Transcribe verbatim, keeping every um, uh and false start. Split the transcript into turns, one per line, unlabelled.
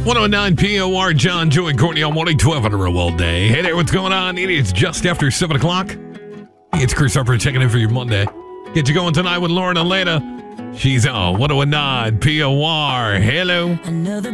one oh nine P O R, John, Joe, and Courtney on morning, twelve on a row all day. Hey there, what's going on? It is just after seven o'clock. It's Chris Harper checking in for your Monday. Get you going tonight with Lauren and Lena. She's on one oh nine P O R. Hello.
Another